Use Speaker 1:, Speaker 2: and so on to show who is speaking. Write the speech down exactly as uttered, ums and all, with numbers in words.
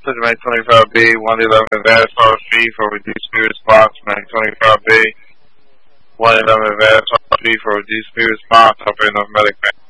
Speaker 1: Message, Mac twenty-five B, one eleven advance R C for reduced speed response, Mac twenty-five B, one eleven advance R C for reduced speed response, operating off medic.